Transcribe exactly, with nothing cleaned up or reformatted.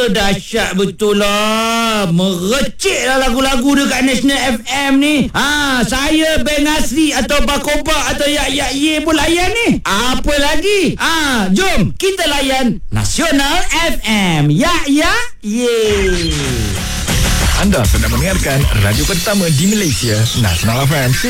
dahsyat betul lah. Merecik lah lagu-lagu dekat National F M ni. Ha, saya Ben Asri atau Bakoba atau Yak Yak Ye pun layan ni. Apa lagi? Ha, jom kita layan Nasional F M. Yak Yak Ye. Anda sedang mendengarkan radio pertama di Malaysia, Nasional F M.